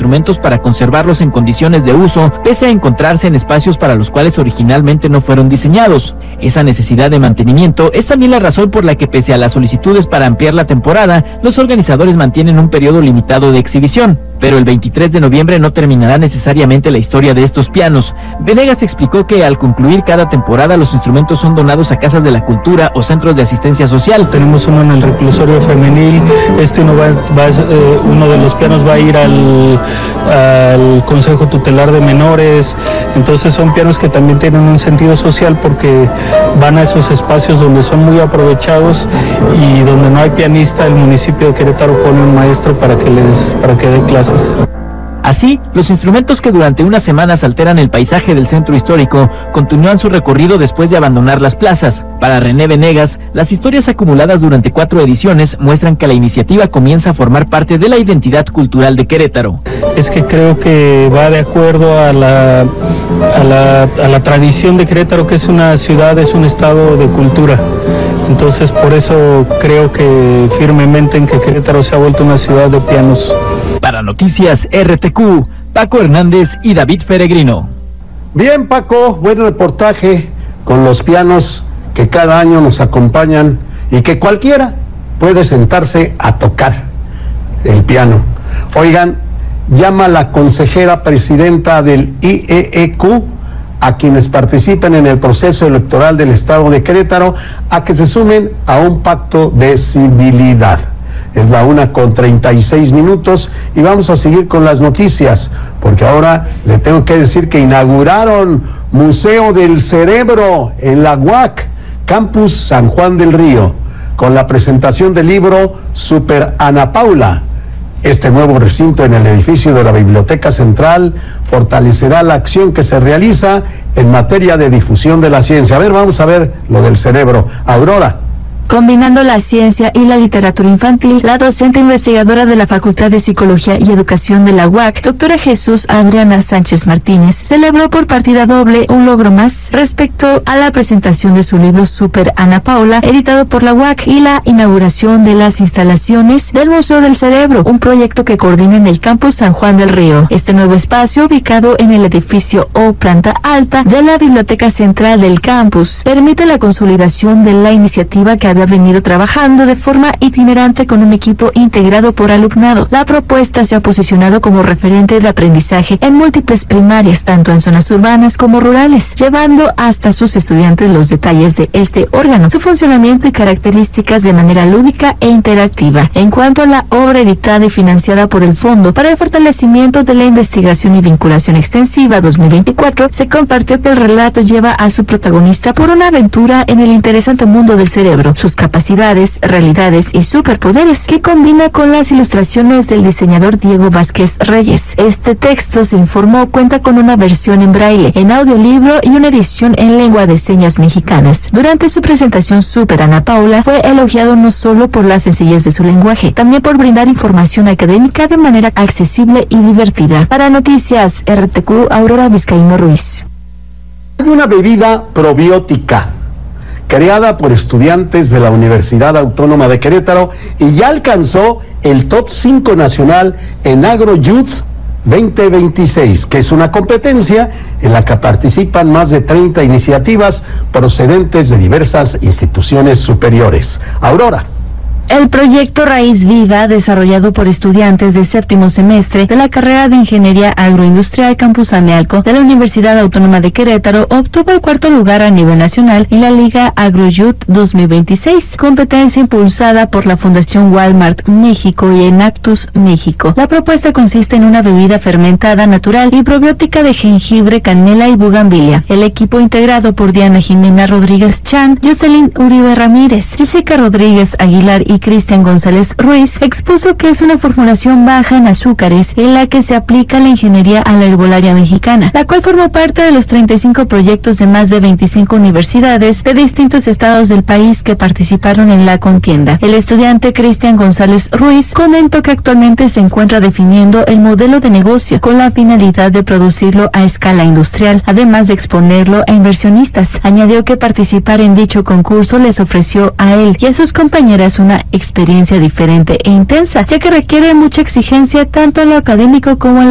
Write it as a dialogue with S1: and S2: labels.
S1: instrumentos para conservarlos en condiciones de uso, pese a encontrarse en espacios para los cuales originalmente no fueron diseñados. Esa necesidad de mantenimiento es también la razón por la que, pese a las solicitudes para ampliar la temporada, los organizadores mantienen un periodo limitado de exhibición. Pero el 23 de noviembre no terminará necesariamente la historia de estos pianos. Venegas explicó que al concluir cada temporada los instrumentos son donados a casas de la cultura o centros de asistencia social.
S2: Tenemos uno en el reclusorio femenil, uno de los pianos va a ir al Consejo Tutelar de Menores, entonces son pianos que también tienen un sentido social porque van a esos espacios donde son muy aprovechados y donde no hay pianista. El municipio de Querétaro pone un maestro para que dé clases.
S1: Así, los instrumentos que durante unas semanas alteran el paisaje del centro histórico continúan su recorrido después de abandonar las plazas. Para René Venegas, las historias acumuladas durante 4 ediciones muestran que la iniciativa comienza a formar parte de la identidad cultural de Querétaro.
S2: Es que creo que va de acuerdo a la tradición de Querétaro, que es una ciudad, es un estado de cultura. Entonces, por eso creo que firmemente en que Querétaro se ha vuelto una ciudad de pianos.
S1: Para Noticias RTQ, Paco Hernández y David Peregrino.
S3: Bien, Paco, buen reportaje con los pianos que cada año nos acompañan y que cualquiera puede sentarse a tocar el piano. Oigan, llama la consejera presidenta del IEEQ a quienes participen en el proceso electoral del estado de Querétaro a que se sumen a un pacto de civilidad. Es la 1:36 y vamos a seguir con las noticias, porque ahora le tengo que decir que inauguraron Museo del Cerebro en la UAC, Campus San Juan del Río, con la presentación del libro Super Ana Paula. Este nuevo recinto en el edificio de la Biblioteca Central fortalecerá la acción que se realiza en materia de difusión de la ciencia. A ver, vamos a ver lo del cerebro. Aurora.
S4: Combinando la ciencia y la literatura infantil, la docente investigadora de la Facultad de Psicología y Educación de la UAC, doctora Jesús Adriana Sánchez Martínez, celebró por partida doble un logro más respecto a la presentación de su libro Super Ana Paula, editado por la UAC, y la inauguración de las instalaciones del Museo del Cerebro, un proyecto que coordina en el Campus San Juan del Río. Este nuevo espacio, ubicado en el edificio o planta alta de la Biblioteca Central del campus, permite la consolidación de la iniciativa que había venido trabajando de forma itinerante con un equipo integrado por alumnado. La propuesta se ha posicionado como referente de aprendizaje en múltiples primarias, tanto en zonas urbanas como rurales, llevando hasta sus estudiantes los detalles de este órgano, su funcionamiento y características de manera lúdica e interactiva. En cuanto a la obra editada y financiada por el Fondo para el Fortalecimiento de la Investigación y Vinculación Extensiva 2024, se compartió que el relato lleva a su protagonista por una aventura en el interesante mundo del cerebro, sus capacidades, realidades y superpoderes, que combina con las ilustraciones del diseñador Diego Vázquez Reyes. Este texto, se informó, cuenta con una versión en braille, en audiolibro y una edición en lengua de señas mexicanas. Durante su presentación, Super Ana Paula fue elogiado no solo por la sencillez de su lenguaje, también por brindar información académica de manera accesible y divertida. Para Noticias RTQ, Aurora Vizcaíno Ruiz.
S3: Hay una bebida probiótica creada por estudiantes de la Universidad Autónoma de Querétaro y ya alcanzó el top 5 nacional en AgroYouth 2026, que es una competencia en la que participan más de 30 iniciativas procedentes de diversas instituciones superiores. Aurora.
S4: El proyecto Raíz Viva, desarrollado por estudiantes de séptimo semestre de la carrera de Ingeniería Agroindustrial Campus Amealco de la Universidad Autónoma de Querétaro, obtuvo el 4º lugar a nivel nacional en la Liga AgroYouth 2026, competencia impulsada por la Fundación Walmart México y Enactus México. La propuesta consiste en una bebida fermentada natural y probiótica de jengibre, canela y bugambilia. El equipo, integrado por Diana Jimena Rodríguez Chan, Jocelyn Uribe Ramírez, Jessica Rodríguez Aguilar y Cristian González Ruiz, expuso que es una formulación baja en azúcares en la que se aplica la ingeniería a la herbolaria mexicana, la cual forma parte de los 35 proyectos de más de 25 universidades de distintos estados del país que participaron en la contienda. El estudiante Cristian González Ruiz comentó que actualmente se encuentra definiendo el modelo de negocio con la finalidad de producirlo a escala industrial, además de exponerlo a inversionistas. Añadió que participar en dicho concurso les ofreció a él y a sus compañeras una experiencia diferente e intensa, ya que requiere mucha exigencia tanto en lo académico como en